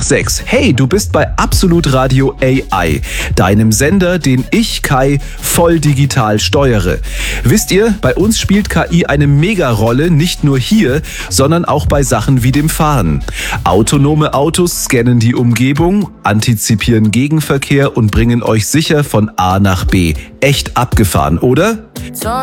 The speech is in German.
6. Hey, du bist bei Absolut Radio AI, deinem Sender, den ich, Kai, voll digital steuere. Wisst ihr, bei uns spielt KI eine Mega-Rolle, nicht nur hier, sondern auch bei Sachen wie dem Fahren. Autonome Autos scannen die Umgebung, antizipieren Gegenverkehr und bringen euch sicher von A nach B. Echt abgefahren, oder?